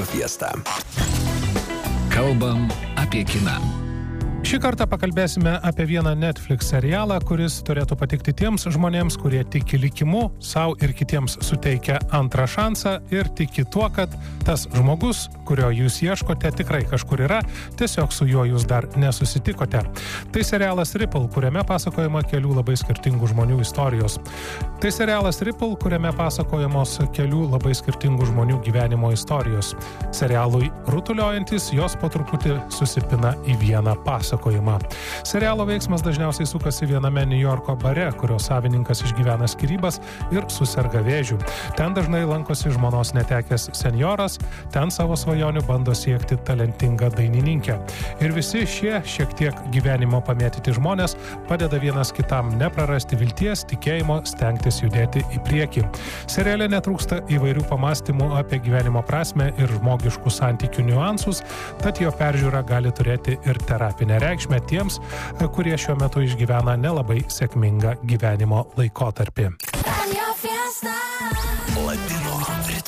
Radio Fiesta. Kalbam apie kiną. Šį kartą pakalbėsime apie vieną Netflix serialą, kuris turėtų patikti tiems žmonėms, kurie tiki likimu, sau ir kitiems suteikia antrą šansą ir tiki tuo, kad tas žmogus, kurio jūs ieškote, tikrai kažkur yra, tiesiog su juo jūs dar nesusitikote. Tai serialas Ripple, kuriame pasakojama kelių labai skirtingų žmonių istorijos. Tai serialas Ripple, kuriame pasakojamos kelių labai skirtingų žmonių gyvenimo istorijos. Serialui rutuliojantis, jos po truputį susipina į vieną pasakojimą. Serialo veiksmas dažniausiai sukasi viename New Yorko bare, kurio savininkas išgyvena skyrybas ir suserga vėžiu. Ten dažnai lankosi žmonos netekęs senjoras, ten savo svajonių bando siekti talentinga dainininkė. Ir visi šie šiek tiek gyvenimo pamėtyti žmonės padeda vienas kitam neprarasti vilties, tikėjimo, stengtis judėti į priekį. Seriale netrūksta įvairių pamastymų apie gyvenimo prasmę ir žmogiškų santykių niuansus, tad jo peržiūra gali turėti ir terapinę reikšmę tiems, kurie šiuo metu išgyvena nelabai sėkmingą gyvenimo laikotarpį. Latino